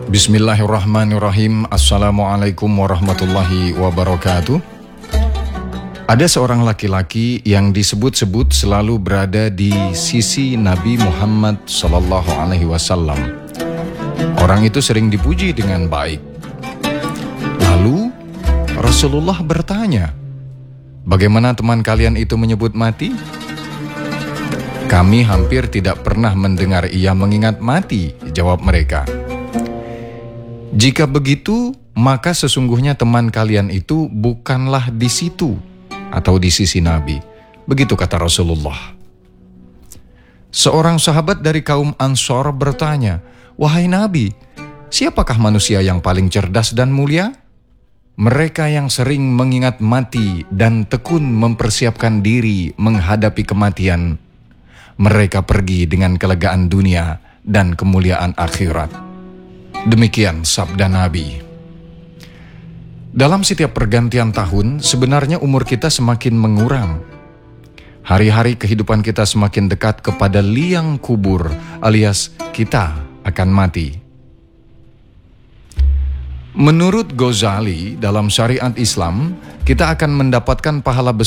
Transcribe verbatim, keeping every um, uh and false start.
Bismillahirrahmanirrahim. Assalamualaikum warahmatullahi wabarakatuh. Ada seorang laki-laki yang disebut-sebut selalu berada di sisi Nabi Muhammad sallallahu alaihi wasallam. Orang itu sering dipuji dengan baik. Lalu Rasulullah bertanya, "Bagaimana teman kalian itu menyebut mati?" "Kami hampir tidak pernah mendengar ia mengingat mati," jawab mereka. "Jika begitu, maka sesungguhnya teman kalian itu bukanlah di situ atau di sisi Nabi." Begitu kata Rasulullah. Seorang sahabat dari kaum Ansor bertanya, "Wahai Nabi, siapakah manusia yang paling cerdas dan mulia?" "Mereka yang sering mengingat mati dan tekun mempersiapkan diri menghadapi kematian. Mereka pergi dengan kelegaan dunia dan kemuliaan akhirat." Demikian sabda Nabi. Dalam setiap pergantian tahun, sebenarnya umur kita semakin mengurang. Hari-hari kehidupan kita semakin dekat kepada liang kubur, alias kita akan mati. Menurut Ghazali, dalam syariat Islam, kita akan mendapatkan pahala besar